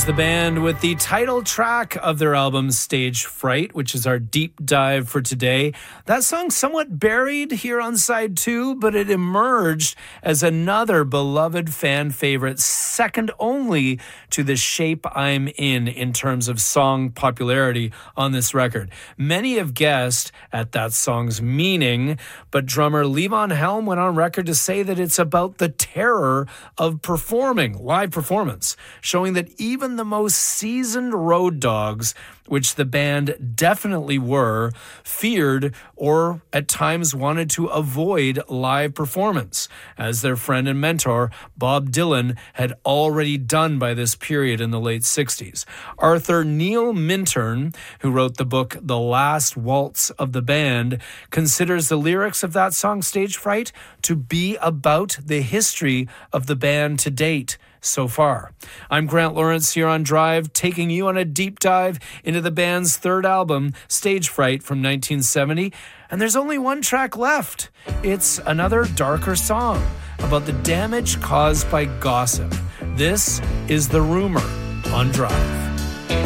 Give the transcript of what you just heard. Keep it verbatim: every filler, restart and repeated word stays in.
The band with the title track of their album Stage Fright, which is our deep dive for today. That song's somewhat buried here on side two, but it emerged as another beloved fan favorite, second only to The Shape I'm In in terms of song popularity on this record. Many have guessed at that song's meaning, but drummer Levon Helm went on record to say that it's about the terror of performing, live performance, showing that even the most seasoned road dogs, which the band definitely were, feared or at times wanted to avoid live performance, as their friend and mentor Bob Dylan had already done by this period in the late sixties. Arthur Neil Minturn, who wrote the book The Last Waltz of the Band, considers the lyrics of that song Stage Fright to be about the history of the band to date so far. I'm Grant Lawrence here on Drive, taking you on a deep dive into the band's third album, Stage Fright, from nineteen seventy. And there's only one track left. It's another darker song about the damage caused by gossip. This is The Rumor on Drive.